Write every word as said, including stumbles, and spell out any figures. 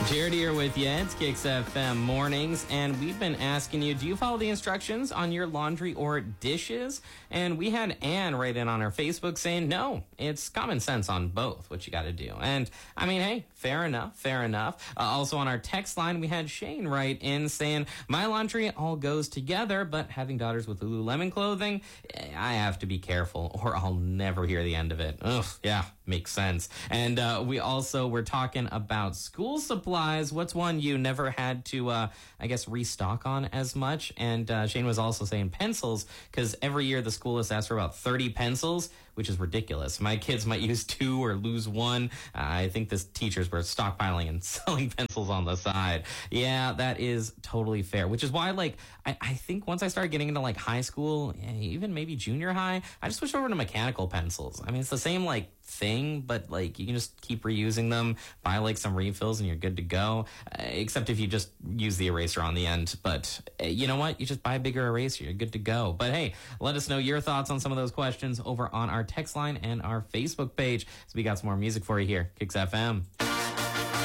Jared here with you. It's Kicks F M Mornings, and we've been asking you, do you follow the instructions on your laundry or dishes? And we had Ann write in on our Facebook saying, no, it's common sense on both, what you got to do. And, I mean, hey, fair enough, fair enough. Uh, also on our text line, we had Shane write in saying, my laundry all goes together, but having daughters with Lululemon clothing, I have to be careful, or I'll never hear the end of it. Ugh, yeah. Makes sense. And uh, we also were talking about school supplies. What's one you never had to, uh, I guess, restock on as much? And uh, Shane was also saying pencils, because every year the school has asked for about thirty pencils, which is ridiculous. My kids might use two or lose one. Uh, I think the teachers were stockpiling and selling pencils on the side. Yeah, that is totally fair, which is why, like, I, I think once I started getting into, like, high school, even maybe junior high, I just switched over to mechanical pencils. I mean, it's the same, like, thing, but like you can just keep reusing them, buy like some refills and you're good to go, uh, except if you just use the eraser on the end. But uh, you know what, you just buy a bigger eraser, you're good to go. But hey, let us know your thoughts on some of those questions over on our text line and our Facebook page. So we got some more music for you here. Kicks F M.